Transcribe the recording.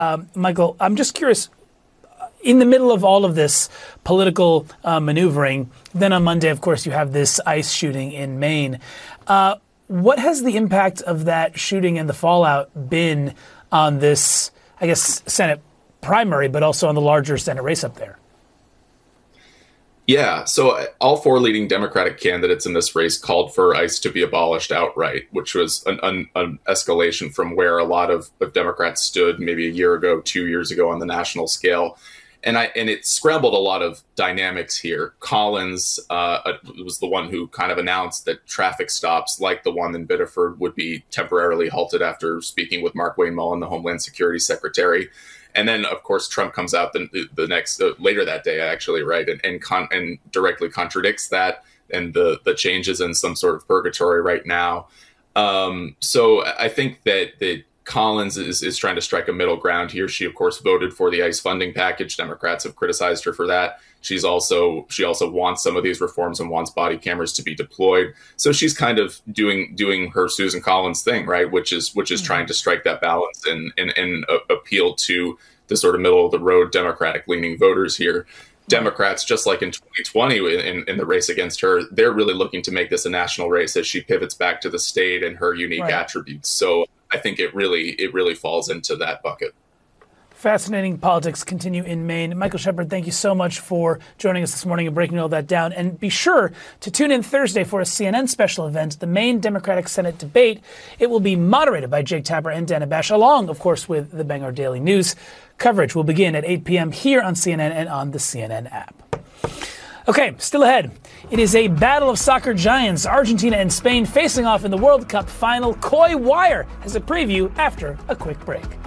Michael, I'm just curious, in the middle of all of this political maneuvering, then on Monday, of course, you have this ICE shooting in Maine. What has the impact of that shooting and the fallout been on this, I guess, Senate primary, but also on the larger Senate race up there? Yeah, so all four leading Democratic candidates in this race called for ICE to be abolished outright, which was an escalation from where a lot of Democrats stood maybe a year ago, 2 years ago on the national scale. And it scrambled a lot of dynamics here. Collins was the one who kind of announced that traffic stops like the one in Biddeford would be temporarily halted after speaking with Mark Wayne Mullen, the Homeland Security Secretary. And then, of course, Trump comes out the next later that day, actually, right, and directly contradicts that and the changes in some sort of purgatory right now. So I think that Collins is trying to strike a middle ground here. She, of course, voted for the ICE funding package. Democrats have criticized her for that. She also wants some of these reforms and wants body cameras to be deployed. So she's kind of doing her Susan Collins thing, right? Which is trying to strike that balance and appeal to the sort of middle of the road Democratic leaning voters here. Democrats, just like in 2020 in the race against her, they're really looking to make this a national race as she pivots back to the state and her unique attributes. So I think it really falls into that bucket. Fascinating politics continue in Maine. Michael Shepard, thank you so much for joining us this morning and breaking all that down. And be sure to tune in Thursday for a CNN special event, the Maine Democratic Senate debate. It will be moderated by Jake Tapper and Dana Bash, along, of course, with the Bangor Daily News. Coverage will begin at 8 p.m. here on CNN and on the CNN app. Okay, still ahead. It is a battle of soccer giants, Argentina and Spain facing off in the World Cup final. Coy Wire has a preview after a quick break.